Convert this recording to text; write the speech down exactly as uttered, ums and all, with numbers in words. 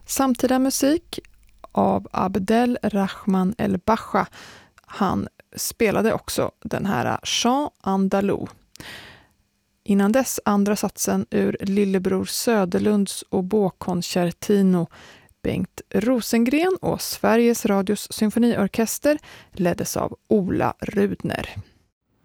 Samtida musik av Abdel Rahman El Bacha. Han spelade också den här Chant Andalou. Innan dess andra satsen ur Lillebror Söderlunds oboe-concertino. Bengt Rosengren och Sveriges Radios symfoniorkester leddes av Ola Rudner.